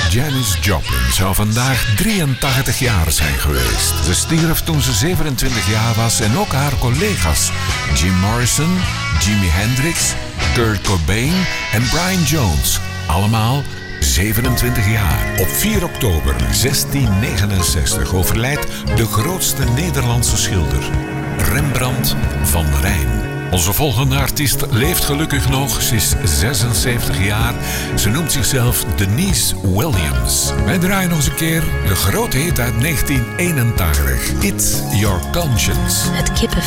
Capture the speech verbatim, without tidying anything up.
Janis Joplin zou vandaag drieëntachtig jaar zijn geweest. Ze stierf toen ze zevenentwintig jaar was en ook haar collega's Jim Morrison, Jimi Hendrix, Kurt Cobain en Brian Jones. Allemaal zevenentwintig jaar. Op vier oktober zestien negenenzestig overlijdt de grootste Nederlandse schilder, Rembrandt van Rijn. Onze volgende artiest leeft gelukkig nog. Ze is zesenzeventig jaar. Ze noemt zichzelf Denise Williams. Wij draaien nog eens een keer de grote hit uit negentien eenentachtig. It's Your Conscience. Het kippenvel